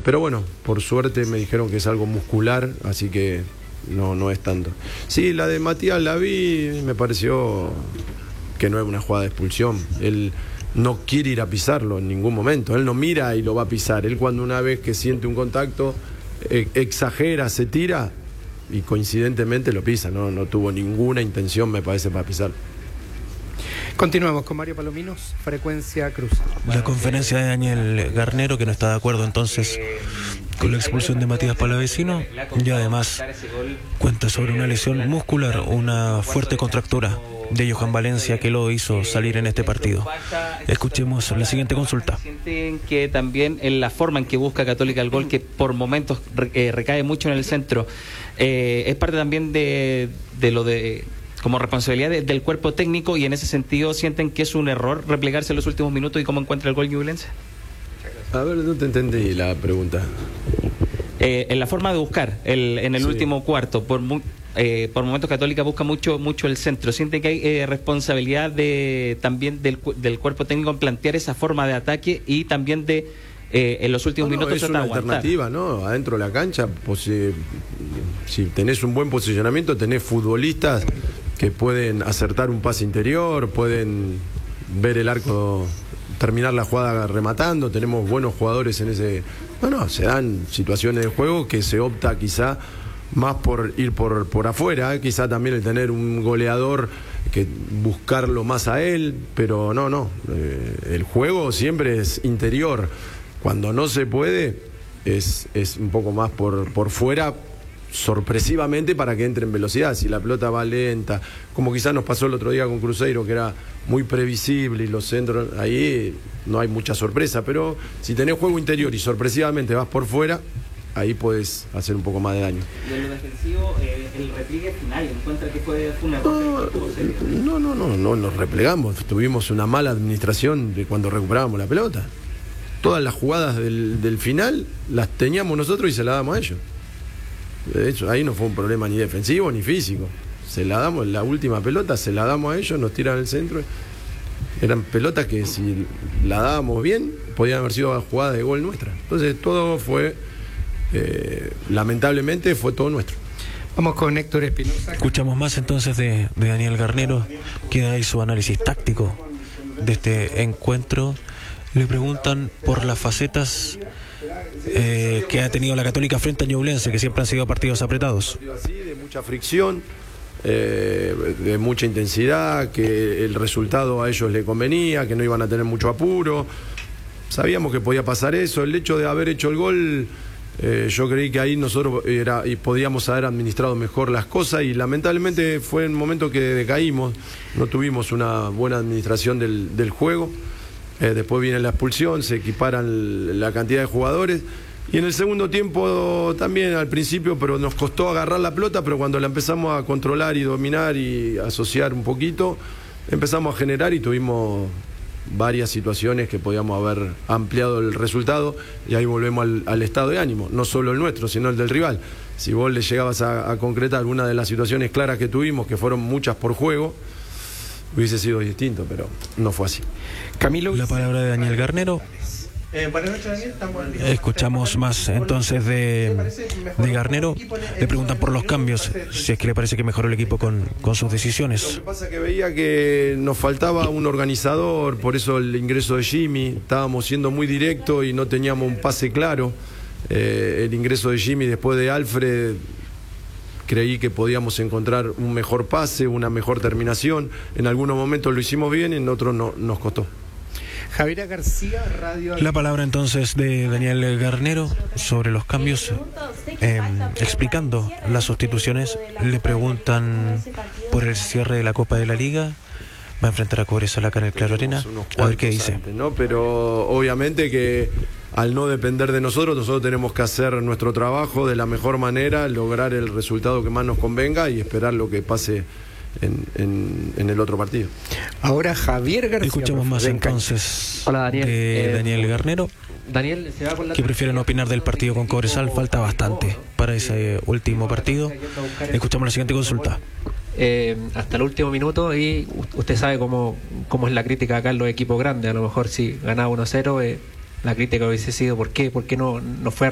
Pero bueno, por suerte me dijeron que es algo muscular, así que no es tanto. Sí, la de Matías la vi, me pareció que no es una jugada de expulsión. Él no quiere ir a pisarlo en ningún momento. Él no mira y lo va a pisar. Él cuando una vez que siente un contacto, exagera, se tira y coincidentemente lo pisa. No tuvo ninguna intención, me parece, para pisar. Continuamos con Mario Palominos, Frecuencia Cruz. La conferencia de Daniel Garnero, que no está de acuerdo entonces con la expulsión de Matías Palavecino, y además cuenta sobre una lesión muscular, una fuerte contractura de Johan Valencia que lo hizo salir en este partido. Escuchemos la siguiente consulta. Sienten que también en la forma en que busca Católica el gol, que por momentos recae mucho en el centro, es parte también de lo de como responsabilidad del cuerpo técnico, y en ese sentido sienten que es un error replegarse en los últimos minutos y cómo encuentra el gol ñublense. A ver, no te entendí la pregunta. En la forma de buscar en el último cuarto, por momentos Católica busca mucho el centro. ¿Sienten que hay responsabilidad también del cuerpo técnico en plantear esa forma de ataque y también de en los últimos minutos es una alternativa, ¿no? Adentro de la cancha, pues, si tenés un buen posicionamiento, tenés futbolistas que pueden acertar un pase interior, pueden ver el arco, terminar la jugada rematando. Tenemos buenos jugadores en ese... se dan situaciones de juego que se opta quizá más por ir por afuera, quizá también el tener un goleador, que buscarlo más a él, pero el juego siempre es interior. Cuando no se puede, es un poco más por fuera, sorpresivamente, para que entre en velocidad. Si la pelota va lenta, como quizás nos pasó el otro día con Cruzeiro, que era muy previsible y los centros, ahí no hay mucha sorpresa, pero si tenés juego interior y sorpresivamente vas por fuera, ahí puedes hacer un poco más de daño. Y en lo defensivo, el repliegue final, ¿encuentra que fue un error? No nos replegamos. Tuvimos una mala administración de cuando recuperábamos la pelota. Todas las jugadas del final las teníamos nosotros y se las damos a ellos. De hecho, ahí no fue un problema ni defensivo ni físico. Se la damos, la última pelota se la damos a ellos, nos tiran al centro. Eran pelotas que si la dábamos bien, podían haber sido jugadas de gol nuestra. Entonces todo fue, lamentablemente, fue todo nuestro. Vamos con Héctor Espinosa. Escuchamos más entonces de Daniel Garnero, que da ahí su análisis táctico de este encuentro. Le preguntan por las facetas que ha tenido la Católica frente a Ñublense, que siempre han sido partidos apretados. De mucha fricción, de mucha intensidad, que el resultado a ellos le convenía, que no iban a tener mucho apuro. Sabíamos que podía pasar eso. El hecho de haber hecho el gol, yo creí que ahí nosotros podíamos haber administrado mejor las cosas, y lamentablemente fue un momento que decaímos, no tuvimos una buena administración del juego. Después viene la expulsión, se equiparan la cantidad de jugadores, y en el segundo tiempo también al principio, pero nos costó agarrar la pelota, pero cuando la empezamos a controlar y dominar y asociar un poquito, empezamos a generar y tuvimos varias situaciones que podíamos haber ampliado el resultado, y ahí volvemos al estado de ánimo, no solo el nuestro, sino el del rival. Si vos le llegabas a concretar alguna de las situaciones claras que tuvimos, que fueron muchas por juego, hubiese sido distinto, pero no fue así. Camilo. La palabra de Daniel Garnero. Buenas noches, Daniel. Estamos Escuchamos más entonces de Garnero. Le preguntan por los cambios, si es que le parece que mejoró el equipo con sus decisiones. Lo que pasa es que veía que nos faltaba un organizador, por eso el ingreso de Jimmy. Estábamos siendo muy directos y no teníamos un pase claro. El ingreso de Jimmy después de Alfred, creí que podíamos encontrar un mejor pase, una mejor terminación. En algunos momentos lo hicimos bien, en otros no, nos costó. Javiera García, Radio... La palabra entonces de Daniel Garnero sobre los cambios, explicando las sustituciones. Le preguntan por el cierre de la Copa de la Liga. Va a enfrentar a Cobresal acá en el Claro Arena. A ver qué dice. Antes, ¿no? Pero obviamente que al no depender de nosotros tenemos que hacer nuestro trabajo de la mejor manera, lograr el resultado que más nos convenga y esperar lo que pase en el otro partido. Ahora Javier García. Escuchamos más entonces. Hola, Daniel. De Daniel Garnero. Daniel, se va con la... Que prefieren opinar del partido con Cobresal. Falta bastante para ese último partido. Escuchamos la siguiente consulta. Hasta el último minuto, y usted sabe cómo es la crítica acá en los equipos grandes. A lo mejor si ganaba 1-0, la crítica hubiese sido ¿por qué no fue